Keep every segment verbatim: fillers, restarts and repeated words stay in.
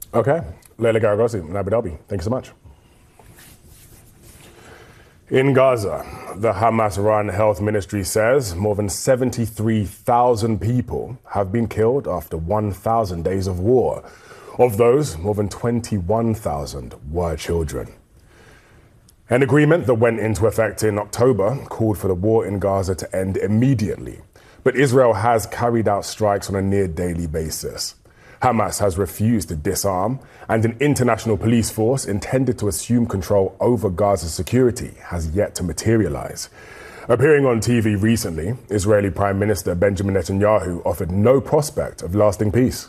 Okay. Leila Garagossi in Abu Dhabi. Thank you so much. In Gaza, the Hamas-run health ministry says more than seventy-three thousand people have been killed after one thousand days of war. Of those, more than twenty-one thousand were children. An agreement that went into effect in October called for the war in Gaza to end immediately. But Israel has carried out strikes on a near-daily basis. Hamas has refused to disarm, and an international police force intended to assume control over Gaza's security has yet to materialize. Appearing on T V recently, Israeli Prime Minister Benjamin Netanyahu offered no prospect of lasting peace.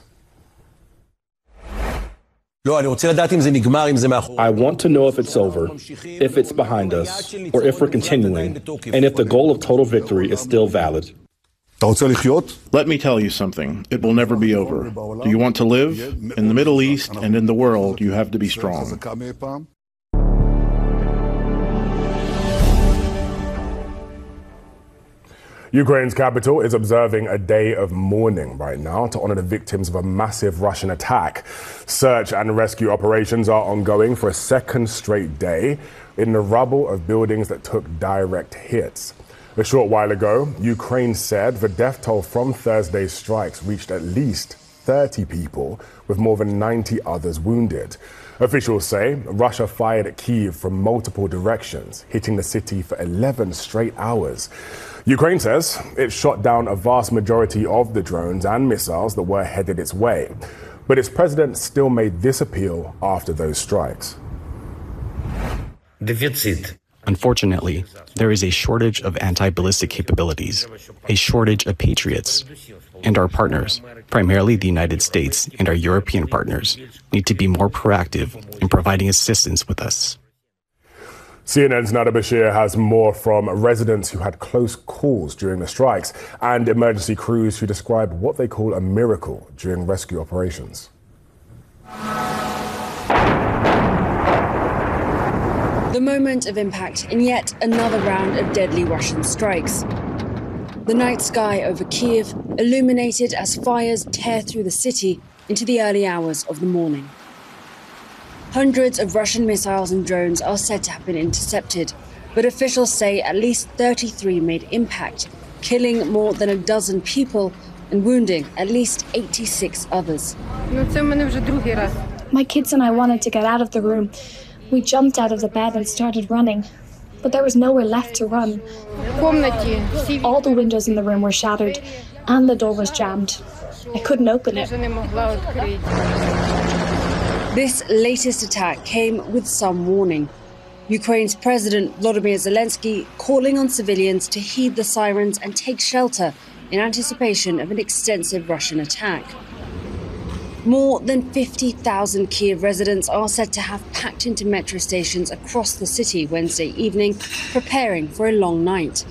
I want to know if it's over, if it's behind us, or if we're continuing, and if the goal of total victory is still valid. Let me tell you something. It will never be over. Do you want to live? In the Middle East and in the world, you have to be strong. Ukraine's capital is observing a day of mourning right now to honor the victims of a massive Russian attack. Search and rescue operations are ongoing for a second straight day in the rubble of buildings that took direct hits. A short while ago, Ukraine said the death toll from Thursday's strikes reached at least thirty people, with more than ninety others wounded. Officials say Russia fired at Kyiv from multiple directions, hitting the city for eleven straight hours. Ukraine says it shot down a vast majority of the drones and missiles that were headed its way. But its president still made this appeal after those strikes. Deficit. Unfortunately, there is a shortage of anti-ballistic capabilities, a shortage of patriots, and our partners, primarily the United States and our European partners, need to be more proactive in providing assistance with us. C N N's Nada Bashir has more from residents who had close calls during the strikes and emergency crews who described what they call a miracle during rescue operations. The moment of impact in yet another round of deadly Russian strikes. The night sky over Kyiv illuminated as fires tear through the city into the early hours of the morning. Hundreds of Russian missiles and drones are said to have been intercepted, but officials say at least thirty-three made impact, killing more than a dozen people and wounding at least eighty-six others. My kids and I wanted to get out of the room. We jumped out of the bed and started running, but there was nowhere left to run. All the windows in the room were shattered, and the door was jammed. I couldn't open it. This latest attack came with some warning. Ukraine's President Volodymyr Zelensky calling on civilians to heed the sirens and take shelter in anticipation of an extensive Russian attack. More than fifty thousand Kyiv residents are said to have packed into metro stations across the city Wednesday evening, preparing for a long night.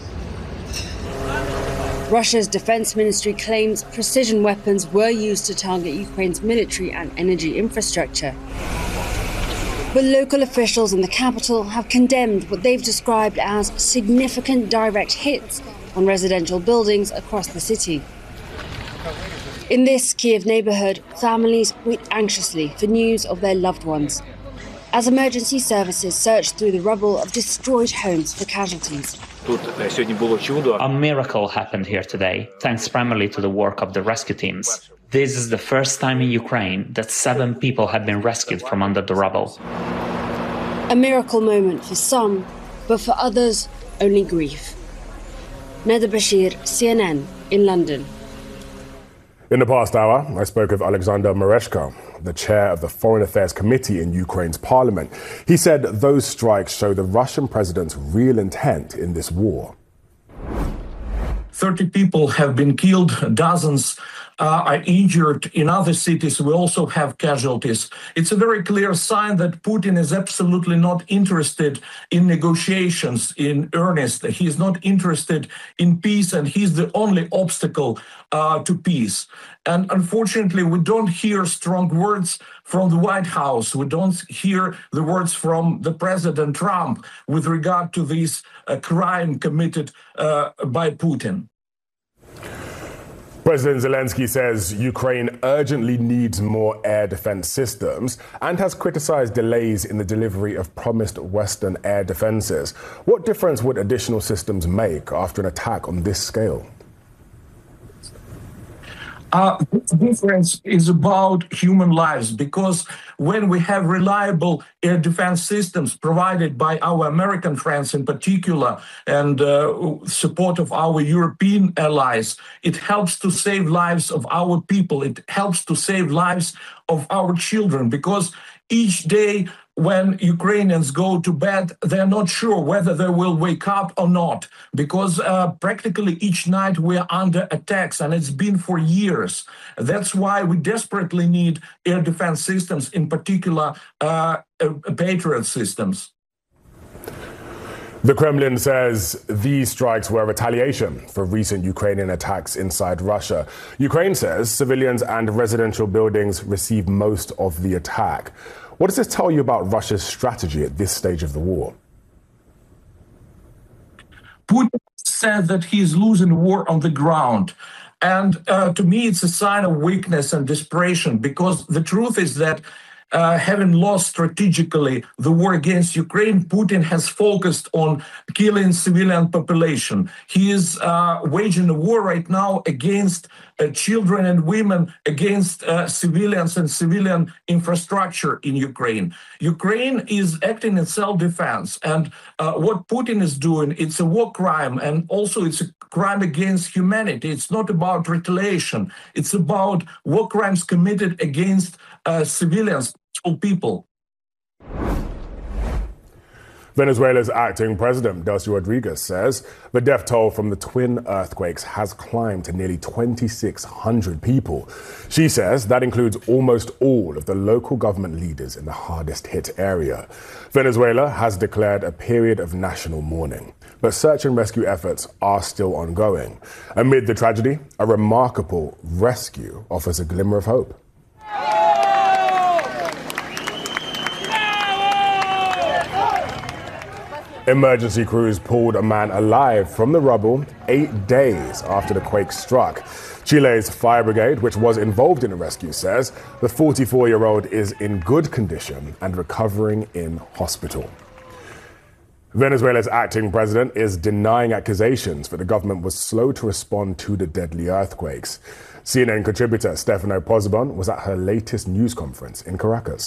Russia's defense ministry claims precision weapons were used to target Ukraine's military and energy infrastructure. But local officials in the capital have condemned what they've described as significant direct hits on residential buildings across the city. In this Kyiv neighborhood, families wait anxiously for news of their loved ones, as emergency services search through the rubble of destroyed homes for casualties. A miracle happened here today, thanks primarily to the work of the rescue teams. This is the first time in Ukraine that seven people have been rescued from under the rubble. A miracle moment for some, but for others, only grief. Nada Bashir, C N N, in London. In the past hour, I spoke with Alexander Mereshko, the chair of the Foreign Affairs Committee in Ukraine's parliament. He said those strikes show the Russian president's real intent in this war. thirty people have been killed, dozens uh, are injured. In other cities, we also have casualties. It's a very clear sign that Putin is absolutely not interested in negotiations in earnest. He's not interested in peace, and he's the only obstacle uh, to peace. And unfortunately, we don't hear strong words from the White House. We don't hear the words from the President Trump with regard to this uh, crime committed uh, by Putin. President Zelensky says Ukraine urgently needs more air defense systems and has criticized delays in the delivery of promised Western air defenses. What difference would additional systems make after an attack on this scale? Uh, the difference is about human lives, because when we have reliable air defense systems provided by our American friends in particular and uh, support of our European allies, it helps to save lives of our people. It helps to save lives of our children, because each day when Ukrainians go to bed, they're not sure whether they will wake up or not, because uh, practically each night we are under attacks, and it's been for years. That's why we desperately need air defense systems, in particular uh, uh, Patriot systems. The Kremlin says these strikes were retaliation for recent Ukrainian attacks inside Russia. Ukraine says civilians and residential buildings received most of the attack. What does this tell you about Russia's strategy at this stage of the war? Putin said that he's losing war on the ground. And uh, to me, it's a sign of weakness and desperation, because the truth is that Uh, having lost strategically the war against Ukraine, Putin has focused on killing civilian population. He is uh, waging a war right now against uh, children and women, against uh, civilians and civilian infrastructure in Ukraine. Ukraine is acting in self-defense, and uh, what Putin is doing, it's a war crime, and also it's a crime against humanity. It's not about retaliation. It's about war crimes committed against uh, civilians, people. Venezuela's acting president, Delcy Rodriguez, says the death toll from the twin earthquakes has climbed to nearly twenty-six hundred people. She says that includes almost all of the local government leaders in the hardest hit area. Venezuela has declared a period of national mourning, but search and rescue efforts are still ongoing. Amid the tragedy, a remarkable rescue offers a glimmer of hope. Emergency crews pulled a man alive from the rubble eight days after the quake struck. Chile's fire brigade, which was involved in the rescue, says the forty-four-year-old is in good condition and recovering in hospital. Venezuela's acting president is denying accusations that the government was slow to respond to the deadly earthquakes. C N N contributor Stefano Pozzebon was at her latest news conference in Caracas.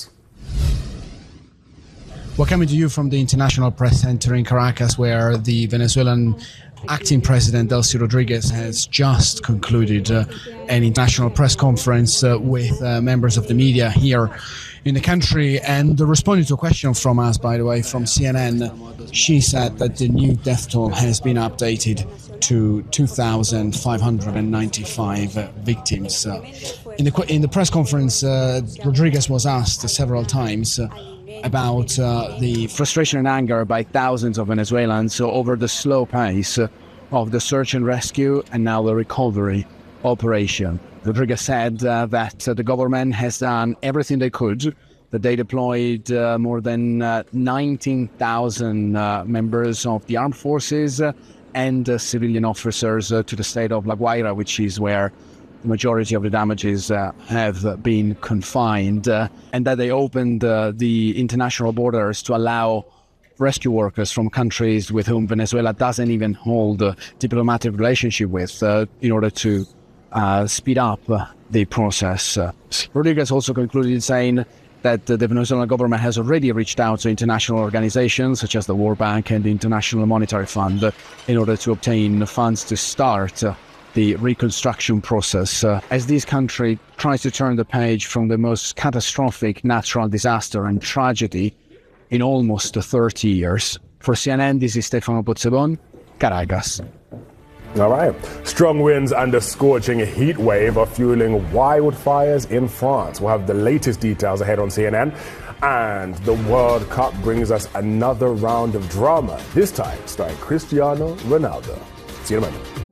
We're coming to you from the International Press Center in Caracas, where the Venezuelan acting president, Delcy Rodriguez, has just concluded uh, an international press conference uh, with uh, members of the media here in the country. And responding to a question from us, by the way, from C N N, she said that the new death toll has been updated to two thousand five hundred ninety-five uh, victims. Uh, in, the, in the press conference, uh, Rodriguez was asked several times uh, about uh, the frustration and anger by thousands of Venezuelans over the slow pace of the search and rescue and now the recovery operation. Rodriguez said uh, that uh, the government has done everything they could, that they deployed uh, more than uh, nineteen thousand uh, members of the armed forces uh, and uh, civilian officers uh, to the state of La Guaira, which is where the majority of the damages uh, have been confined, uh, and that they opened uh, the international borders to allow rescue workers from countries with whom Venezuela doesn't even hold a diplomatic relationship with uh, in order to uh, speed up uh, the process. Uh, Rodriguez also concluded saying that uh, the Venezuelan government has already reached out to international organizations such as the World Bank and the International Monetary Fund uh, in order to obtain funds to start uh, the reconstruction process uh, as this country tries to turn the page from the most catastrophic natural disaster and tragedy in almost thirty years. For C N N, this is Stefano Pozzebon, Caracas. All right. Strong winds and a scorching heat wave are fueling wildfires in France. We'll have the latest details ahead on C N N. And the World Cup brings us another round of drama, this time starring Cristiano Ronaldo. See you in a moment.